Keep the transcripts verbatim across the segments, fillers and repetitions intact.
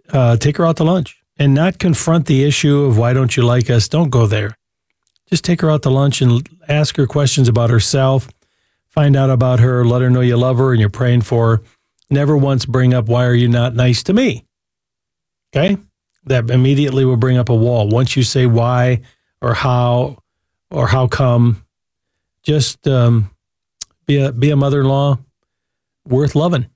uh, take her out to lunch and not confront the issue of why don't you like us? Don't go there. Just take her out to lunch and ask her questions about herself. Find out about her. Let her know you love her and you're praying for her. Never once bring up, why are you not nice to me? Okay? That immediately will bring up a wall. Once you say why or how or how come, just um, be a be a mother-in-law worth loving.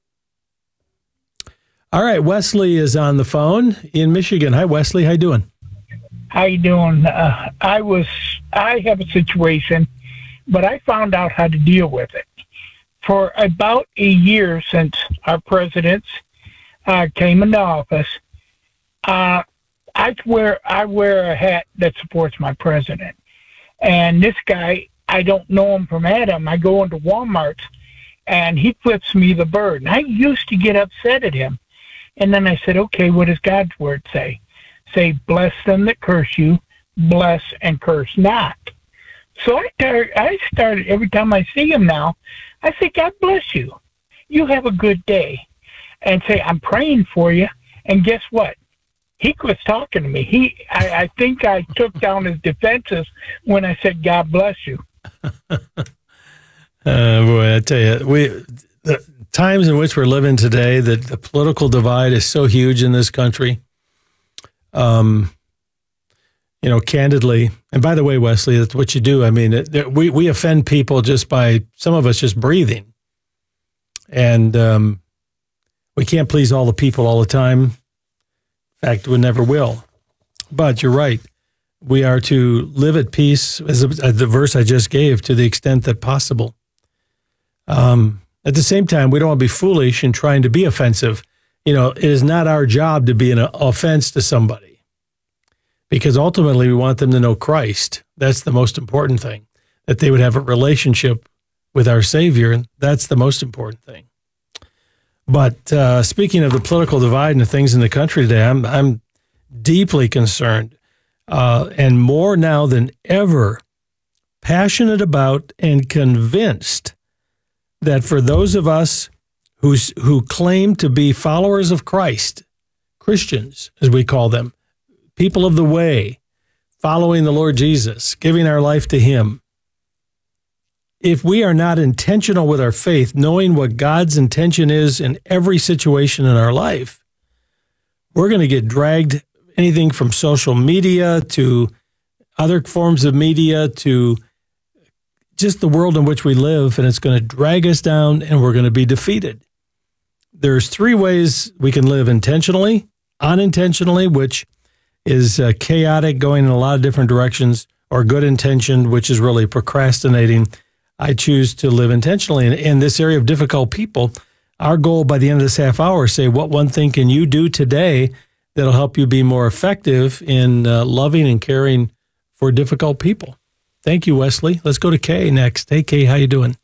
All right, Wesley is on the phone in Michigan. Hi, Wesley. How you doing? How you doing? Uh, I was. I have a situation, but I found out how to deal with it. For about a year since our presidents uh, came into office, uh, I wear I wear a hat that supports my president. And this guy, I don't know him from Adam. I go into Walmart, and he flips me the bird. And I used to get upset at him. And then I said, okay, what does God's word say? Say, bless them that curse you, bless and curse not. So I started, I started, every time I see him now, I say, God bless you. You have a good day. And say, I'm praying for you. And guess what? He quits talking to me. He, I, I think I took down his defenses when I said, God bless you. uh, boy, I tell you, we the times in which we're living today, that the political divide is so huge in this country. Um, you know, candidly, and by the way, Wesley, that's what you do. I mean, it, we, we offend people just by, some of us just breathing. And um, we can't please all the people all the time. In fact, we never will. But you're right. We are to live at peace, as the verse I just gave, to the extent that possible. Um, at the same time, we don't want to be foolish in trying to be offensive. You know, it is not our job to be an offense to somebody, because ultimately we want them to know Christ. That's the most important thing, that they would have a relationship with our Savior. And that's the most important thing. But uh, speaking of the political divide and the things in the country today, I'm I'm deeply concerned, uh, and more now than ever, passionate about and convinced that for those of us who's, who claim to be followers of Christ, Christians, as we call them, people of the way, following the Lord Jesus, giving our life to Him, if we are not intentional with our faith, knowing what God's intention is in every situation in our life, we're going to get dragged, anything from social media to other forms of media to just the world in which we live, and it's going to drag us down, and we're going to be defeated. There's three ways we can live: intentionally, unintentionally, which is uh, chaotic, going in a lot of different directions, or good intention, which is really procrastinating. I choose to live intentionally. In, in this area of difficult people, our goal by the end of this half hour is say, what one thing can you do today that'll help you be more effective in uh, loving and caring for difficult people? Thank you, Wesley. Let's go to Kay next. Hey, Kay, how you doing?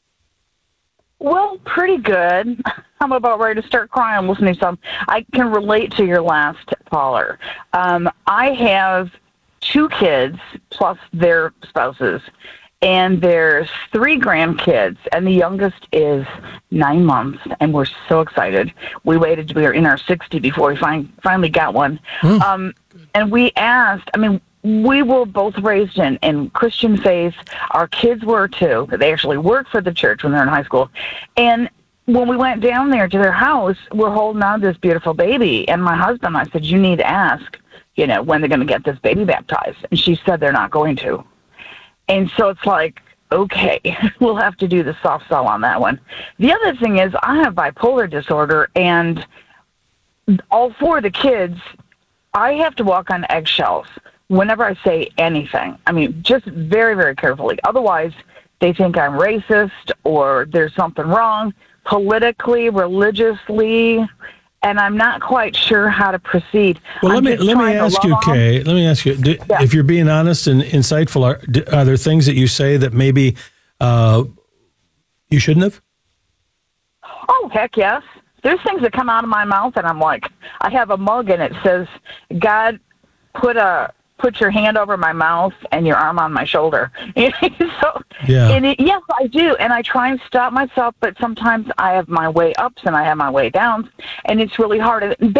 Well, pretty good. I'm about ready to start crying listening to some. I can relate to your last caller. Um, I have two kids plus their spouses, and there's three grandkids, and the youngest is nine months, and we're so excited. We waited till we were in our sixties before we find, finally got one. Mm. Um, and we asked, I mean, we were both raised in, in Christian faith. Our kids were too. They actually worked for the church when they were in high school. And when we went down there to their house, we're holding on to this beautiful baby. And my husband, I said, you need to ask, you know, when they're going to get this baby baptized. And she said they're not going to. And so it's like, okay, we'll have to do the soft sell on that one. The other thing is I have bipolar disorder, and all four of the kids, I have to walk on eggshells whenever I say anything. I mean, just very, very carefully. Otherwise, they think I'm racist or there's something wrong politically, religiously, and I'm not quite sure how to proceed. Well, I'm let me let me ask you, Kay. Let me ask you, do, yeah. if you're being honest and insightful, are, do, are there things that you say that maybe uh, you shouldn't have? Oh, heck yes. There's things that come out of my mouth, and I'm like, I have a mug, and it says, God, put a put your hand over my mouth and your arm on my shoulder. so, yeah. and it, yes, I do, and I try and stop myself, but sometimes I have my way ups and I have my way downs, and it's really hard.